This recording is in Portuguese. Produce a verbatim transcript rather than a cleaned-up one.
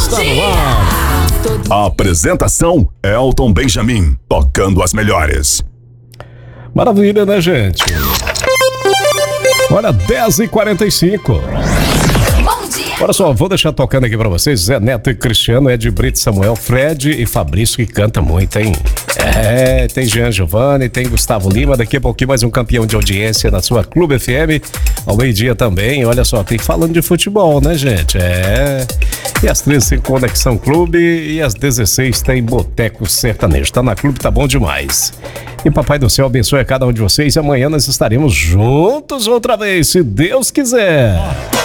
está no ar. A apresentação Elton Benjamin, tocando as melhores. Maravilha, né, gente? Olha, dez e quarenta e cinco. Olha só, vou deixar tocando aqui pra vocês Zé Neto e Cristiano, Ed Brito, Samuel, Fred e Fabrício, que canta muito, hein? É, tem Jean Giovanni, tem Gustavo Lima, daqui a pouquinho mais um campeão de audiência na sua Clube F M, ao meio-dia também. Olha só, tem falando de futebol, né, gente? É. E às treze tem Conexão Clube e às dezesseis tem Boteco Sertanejo. Tá na Clube, tá bom demais. E Papai do Céu abençoe a cada um de vocês e amanhã nós estaremos juntos outra vez, se Deus quiser.